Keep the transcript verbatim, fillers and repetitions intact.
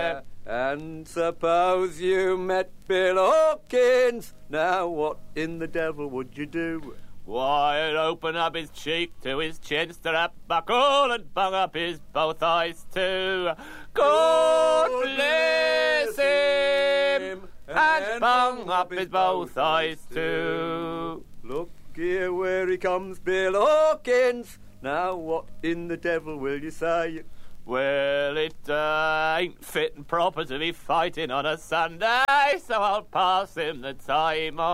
And suppose you met Bill Hawkins, now what in the devil would you do? Why, I'd open up his cheek to his chin strap buckle and bung up his both eyes too. God bless him, and bung up his both eyes too. Look here where he comes, Bill Hawkins, now what in the devil will you say? Well, it uh, ain't fit and proper to be fighting on a Sunday, so I'll pass him the time on.